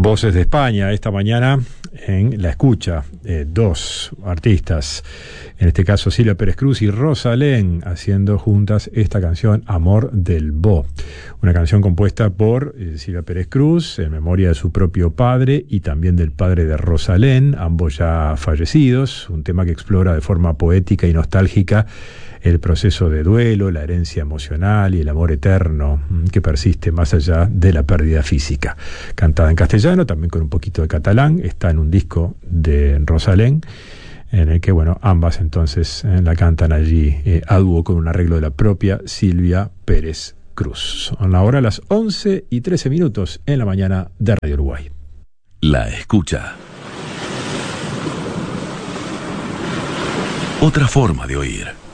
Voces de España, esta mañana en La Escucha, dos artistas, en este caso Silvia Pérez Cruz y Rosalén, haciendo juntas esta canción Amor del Bo, una canción compuesta por Silvia Pérez Cruz en memoria de su propio padre y también del padre de Rosalén, ambos ya fallecidos, un tema que explora de forma poética y nostálgica el proceso de duelo, la herencia emocional y el amor eterno que persiste más allá de la pérdida física. Cantada en castellano, también con un poquito de catalán, está en un disco de Rosalén, en el que, bueno, ambas entonces la cantan allí a dúo con un arreglo de la propia Silvia Pérez Cruz. Son ahora las 11:13 en la mañana de Radio Uruguay. La Escucha. Otra forma de oír.